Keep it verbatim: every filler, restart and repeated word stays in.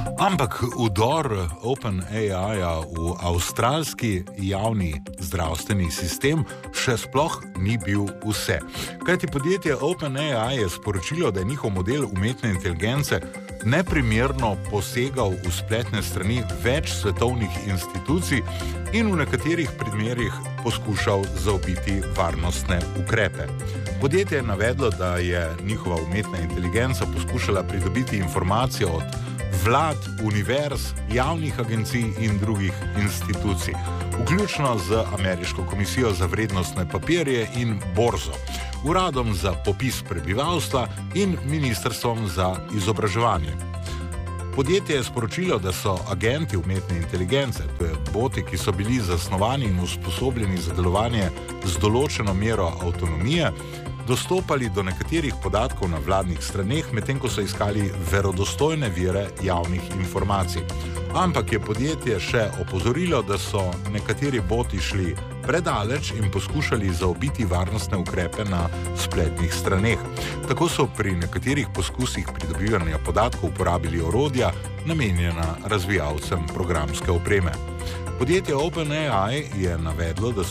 Ampak vdor OpenAI-ja v avstralski javni zdravstveni sistem še sploh ni bil vse. Kajti podjetje OpenAI je sporočilo, da je njihov model umetne inteligence neprimerno posegal v spletne strani več svetovnih institucij in v nekaterih primerih poskušal zaobiti varnostne ukrepe. Podjetje je navedlo, da je njihova umetna inteligenca poskušala pridobiti informacije od vlad, univerz, javnih agencij in drugih institucij, vključno z Ameriško komisijo za vrednostne papirje in borzo, Uradom za popis prebivalstva in Ministrstvom za izobraževanje. Podjetje je sporočilo, da so agenti umetne inteligence, to je boti, ki so bili zasnovani in usposobljeni za delovanje z določeno mero avtonomije, dostopali do nekaterih podatkov na vladnih straneh, medtem ko so iskali verodostojne vire javnih informacij. Ampak je podjetje še opozorilo, da so nekateri boti šli predaleč in poskušali zaobiti varnostne ukrepe na spletnih straneh. Tako so pri nekaterih poskusih pridobivanja podatkov uporabili orodja, namenjena razvijalcem programske opreme. Podjetje OpenAI je navedlo, da